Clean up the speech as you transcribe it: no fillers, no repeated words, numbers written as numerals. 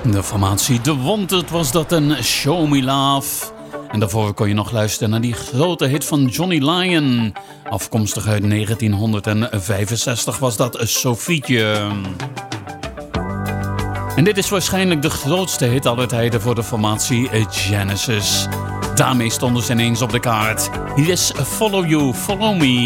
De formatie The Wanted was dat, een Show Me Love. En daarvoor kon je nog luisteren naar die grote hit van Johnny Lyon. Afkomstig uit 1965 was dat Sofietje. En dit is waarschijnlijk de grootste hit aller tijden voor de formatie Genesis. Daarmee stonden ze ineens op de kaart. Hier is Follow You, Follow Me.